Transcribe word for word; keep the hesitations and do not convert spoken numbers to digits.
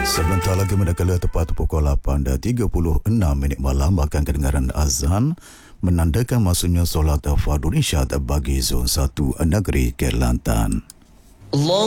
Sebentar lagi mendekala tepat pukul lapan dan tiga puluh enam minit malam akan kedengaran azan menandakan masuknya solat Fardhu Isyad bagi zon satu negeri Kelantan. Allah